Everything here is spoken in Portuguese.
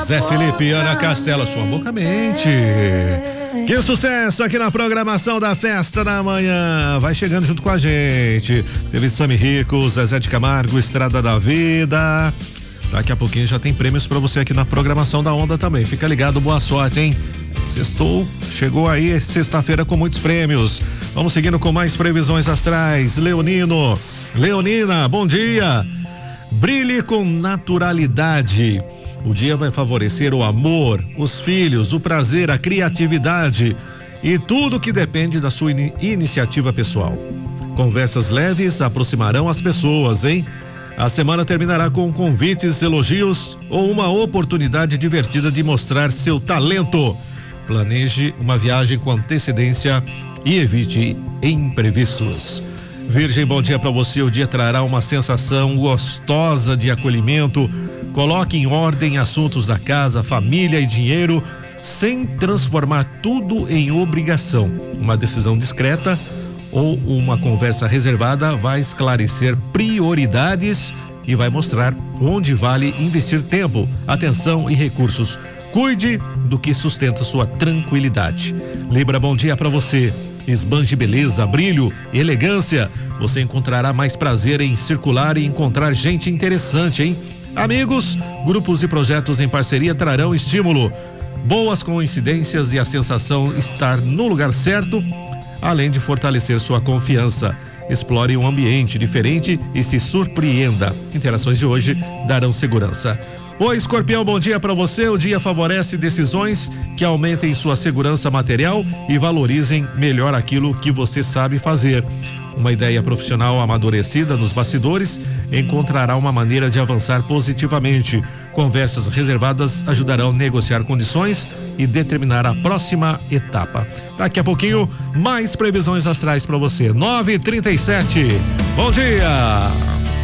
Zé Felipe e Ana Castela, sua boca mente. Que sucesso aqui na programação da Festa da Manhã. Vai chegando junto com a gente. Teve Sami Rico, Zezé de Camargo, Estrada da Vida. Daqui a pouquinho já tem prêmios pra você aqui na programação da Onda também. Fica ligado, boa sorte, hein? Sextou, chegou aí sexta-feira com muitos prêmios. Vamos seguindo com mais previsões astrais. Leonina, bom dia. Brilhe com naturalidade. O dia vai favorecer o amor, os filhos, o prazer, a criatividade e tudo que depende da sua iniciativa pessoal. Conversas leves aproximarão as pessoas, hein? A semana terminará com convites, elogios ou uma oportunidade divertida de mostrar seu talento. Planeje uma viagem com antecedência e evite imprevistos. Virgem, bom dia para você. O dia trará uma sensação gostosa de acolhimento. Coloque em ordem assuntos da casa, família e dinheiro, sem transformar tudo em obrigação. Uma decisão discreta ou uma conversa reservada vai esclarecer prioridades e vai mostrar onde vale investir tempo, atenção e recursos. Cuide do que sustenta sua tranquilidade. Libra, bom dia para você. Esbanje beleza, brilho e elegância. Você encontrará mais prazer em circular e encontrar gente interessante, hein? Amigos, grupos e projetos em parceria trarão estímulo, boas coincidências e a sensação de estar no lugar certo, além de fortalecer sua confiança. Explore um ambiente diferente e se surpreenda. Interações de hoje darão segurança. Oi, Escorpião, bom dia para você. O dia favorece decisões que aumentem sua segurança material e valorizem melhor aquilo que você sabe fazer. Uma ideia profissional amadurecida nos bastidores encontrará uma maneira de avançar positivamente. Conversas reservadas ajudarão a negociar condições e determinar a próxima etapa. Daqui a pouquinho, mais previsões astrais para você. 9h37. Bom dia!